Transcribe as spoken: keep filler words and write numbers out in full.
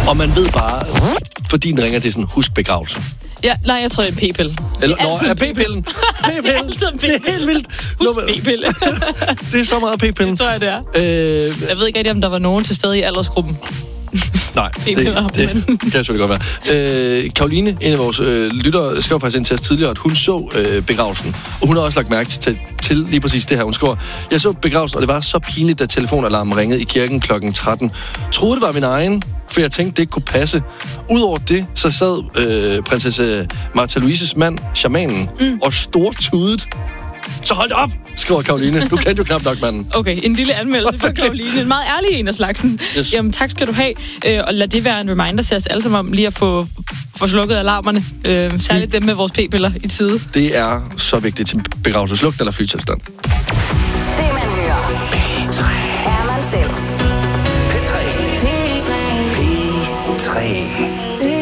Og man ved bare, fordi den ringer til sådan, husk begravelse. Ja, nej, jeg tror, det er en p-pille. Eller, nå, er p-pillen? P-pillen. Det er altid en p-pille. Det er helt vildt. Husk p-pille. Det er så meget p-pillen. Det tror jeg, det er. Øh, jeg ved ikke rigtig, om der var nogen til stede i aldersgruppen. Nej, det, det, det kan jeg selvfølgelig godt være. Øh, Karoline, en af vores øh, lyttere, skrev faktisk ind til os tidligere, at hun så øh, begravelsen. Og hun har også lagt mærke til, til lige præcis det her. Hun skriver, jeg så begravelsen, og det var så pinligt, da telefonalarmen ringede i kirken klokken tretten. Troede, det var min egen, for jeg tænkte, det ikke kunne passe. Udover det, så sad øh, prinsesse Martha Louises mand, shamanen, mm. og stortudet. Så hold op, skriver Karoline. Du kendte jo knap nok manden. Okay, en lille anmeldelse for Karoline. En meget ærlig en af slagsen. Yes. Jamen, tak skal du have. Øh, og lad det være en reminder til os alle sammen om lige at få, få slukket alarmerne. Øh, særligt dem med vores p-piller i tide. Det er så vigtigt til begravelseslugt eller flytilstand. Det man hører. P tre. Er man selv. P tre. P tre. P tre.